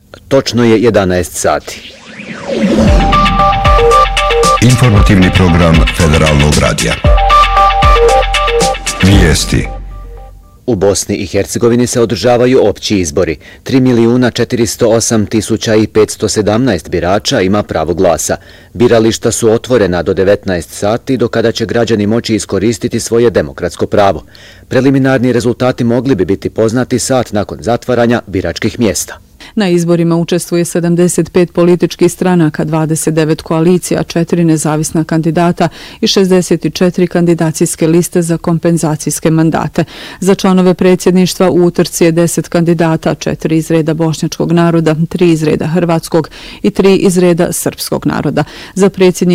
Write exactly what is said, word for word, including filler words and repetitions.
Točno je jedanaest sati. Informativni program Federalnog radija. Vijesti. U Bosni i Hercegovini se održavaju opći izbori. tri milijuna četiristo osam tisuća petsto sedamnaest birača ima pravo glasa. Birališta su otvorena do devetnaest sati, do kada će građani moći iskoristiti svoje demokratsko pravo. Preliminarni rezultati mogli bi biti poznati sat nakon zatvaranja biračkih mjesta. Na izborima učestvuje sedamdeset pet političkih stranaka, dvadeset devet koalicija, četiri nezavisna kandidata i šezdeset četiri kandidacijske liste za kompenzacijske mandate. Za članove predsjedništva u utrci je deset kandidata, četiri iz reda bošnjačkog naroda, tri iz reda hrvatskog i tri iz reda srpskog naroda. Za predsjednika